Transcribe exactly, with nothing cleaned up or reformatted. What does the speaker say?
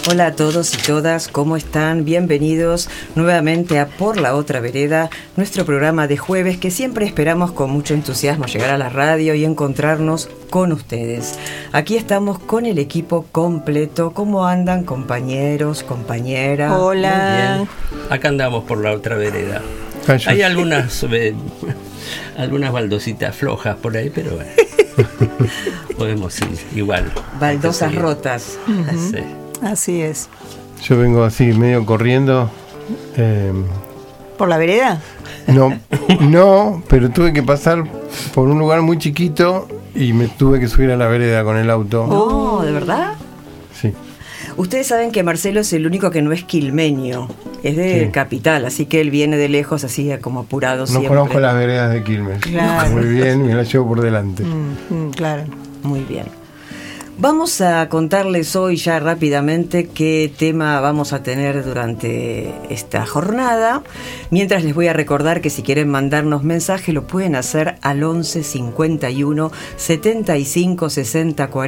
Hola a todos y todas, ¿cómo están? Bienvenidos nuevamente a Por la Otra Vereda, nuestro programa de jueves que siempre esperamos con mucho entusiasmo llegar a la radio y encontrarnos con ustedes. Aquí estamos con el equipo completo. ¿Cómo andan, compañeros, compañeras? Hola. Muy bien. Acá andamos por la otra vereda. Calla. Hay algunas eh, algunas baldositas flojas por ahí, pero bueno. Podemos ir igual. Baldosas rotas. Uh-huh. Sí. Así es. Yo vengo así, medio corriendo. Eh, ¿Por la vereda? No, no, pero tuve que pasar por un lugar muy chiquito y me tuve que subir a la vereda con el auto. Oh, ¿de verdad? Sí. Ustedes saben que Marcelo es el único que no es quilmeño, es de sí. Capital, así que él viene de lejos, así como apurado no siempre. No conozco las veredas de Quilmes. Claro. Muy bien, me las llevo por delante. Mm, mm, claro. Muy bien. Vamos a contarles hoy ya rápidamente qué tema vamos a tener durante esta jornada. Mientras les voy a recordar que si quieren mandarnos mensaje lo pueden hacer al once cincuenta y uno setenta y cinco sesenta cuarenta.